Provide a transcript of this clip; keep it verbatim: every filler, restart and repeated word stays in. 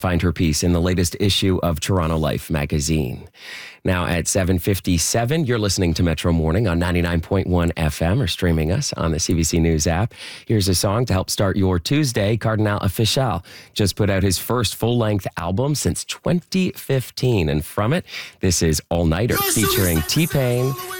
Find her piece in the latest issue of Toronto Life magazine. Now at seven fifty-seven, you're listening to Metro Morning on ninety-nine point one F M or streaming us on the C B C News app. Here's a song to help start your Tuesday. Cardinal Offishall just put out his first full-length album since twenty fifteen. And from it, this is All Nighter featuring T-Pain